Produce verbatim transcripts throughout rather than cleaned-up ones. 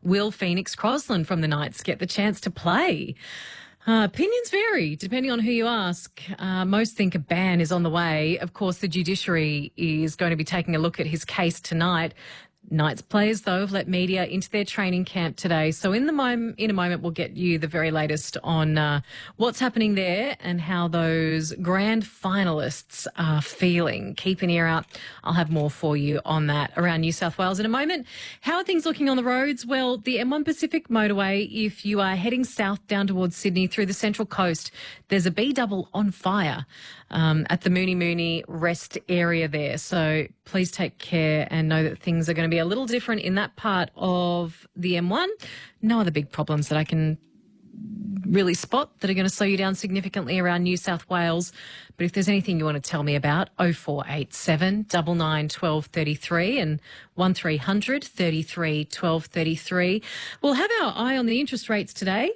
Will Phoenix Crosland from the Knights get the chance to play? Uh, opinions vary depending on who you ask. Uh, most think a ban is on the way. Of course, the judiciary is going to be taking a look at his case tonight. Knights players, though, have let media into their training camp today. So in the mom- in a moment, we'll get you the very latest on uh, what's happening there and how those grand finalists are feeling. Keep an ear out. I'll have more for you on that around New South Wales in a moment. How are things looking on the roads? Well, the M one Pacific motorway, if you are heading south down towards Sydney through the Central Coast, there's a B-double on fire um, at the Mooney Mooney rest area there. So please take care and know that things are going to be a little different in that part of the M one. No other big problems that I can really spot that are going to slow you down significantly around New South Wales. But if there's anything you want to tell me about, oh four eight seven, nine nine, one two three three and one three hundred, thirty-three, twelve thirty-three. We'll have our eye on the interest rates today.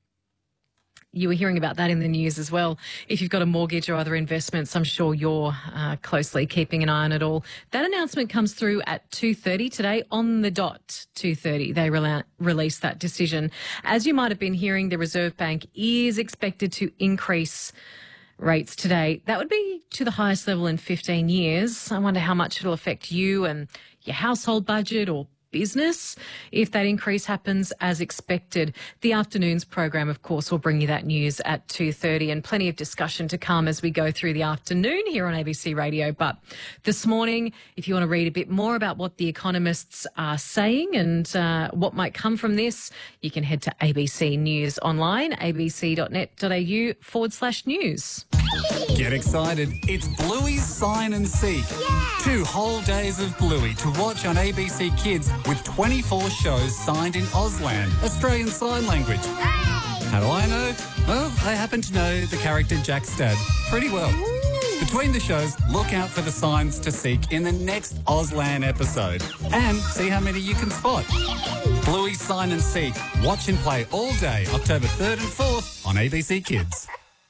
You were hearing about that in the news as well. If you've got a mortgage or other investments, I'm sure you're uh, closely keeping an eye on it all. That announcement comes through at two thirty today on the dot, two thirty. They rela- released that decision. As you might have been hearing, the Reserve Bank is expected to increase rates today. That would be to the highest level in fifteen years. I wonder how much it'll affect you and your household budget or business if that increase happens as expected. The afternoon's program, of course, will bring you that news at two thirty and plenty of discussion to come as we go through the afternoon here on A B C Radio. But this morning, if you want to read a bit more about what the economists are saying and uh, what might come from this, you can head to A B C News online, abc.net.au forward slash news. Get excited. It's Bluey's Sign and Seek. Yeah. Two whole days of Bluey to watch on A B C Kids with twenty-four shows signed in Auslan, Australian Sign Language. Hey. How do I know? Well, I happen to know the character Jack Stad pretty well. Ooh. Between the shows, look out for the signs to seek in the next Auslan episode and see how many you can spot. Bluey's Sign and Seek. Watch and play all day, October third and fourth on A B C Kids.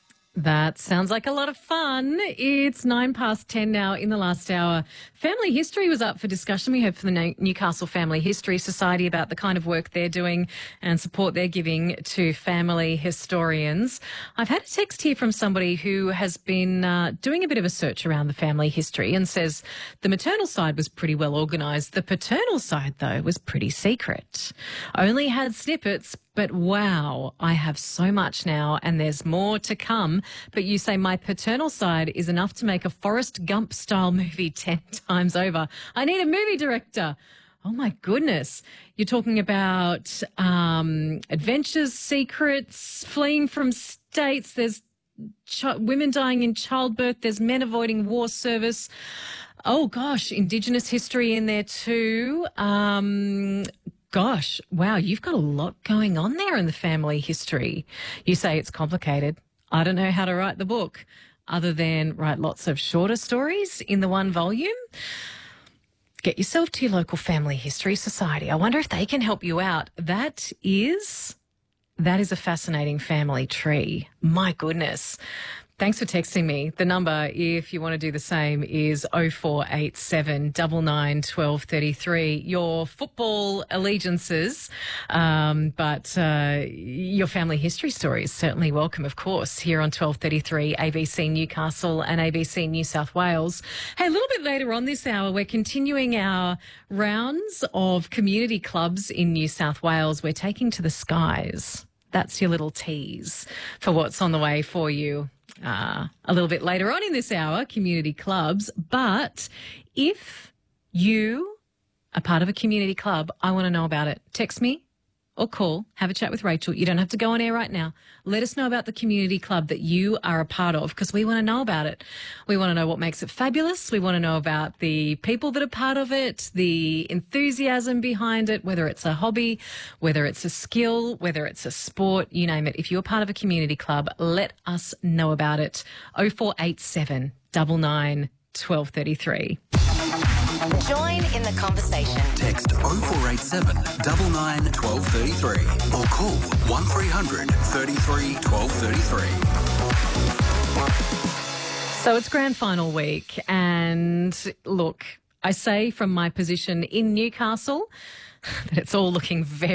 That sounds like a lot of fun. It's nine past ten now in the last hour. Family history was up for discussion. We heard from the Newcastle Family History Society about the kind of work they're doing and support they're giving to family historians. I've had a text here from somebody who has been uh, doing a bit of a search around the family history and says the maternal side was pretty well organised. The paternal side, though, was pretty secret. Only had snippets. But wow, I have so much now and there's more to come. But you say my paternal side is enough to make a Forrest Gump style movie ten times over. I need a movie director. Oh my goodness. You're talking about um, adventures, secrets, fleeing from states. There's ch- women dying in childbirth. There's men avoiding war service. Oh gosh, Indigenous history in there too. Um Gosh, wow, you've got a lot going on there in the family history. You say it's complicated. I don't know how to write the book other than write lots of shorter stories in the one volume. Get yourself to your local family history society. I wonder if they can help you out. That is, that is a fascinating family tree. My goodness. Thanks for texting me. The number, if you want to do the same, is oh four eight seven, nine nine, one two three three. Your football allegiances, um, but uh, your family history story is certainly welcome, of course, here on twelve thirty-three A B C Newcastle and A B C New South Wales. Hey, a little bit later on this hour, we're continuing our rounds of community clubs in New South Wales. We're taking to the skies. That's your little tease for what's on the way for you. Uh, a little bit later on in this hour, community clubs. But if you are part of a community club, I want to know about it. Text me or call, have a chat with Rachel. You don't have to go on air right now. Let us know about the community club that you are a part of because we want to know about it. We want to know what makes it fabulous. We want to know about the people that are part of it, the enthusiasm behind it, whether it's a hobby, whether it's a skill, whether it's a sport, you name it. If you're part of a community club, let us know about it. oh four eight seven, nine nine, one two three three. Join in the conversation. Text oh four eight seven, nine nine, one two three three or call one three hundred, thirty-three, twelve thirty-three. So it's grand final week and look, I say from my position in Newcastle that it's all looking very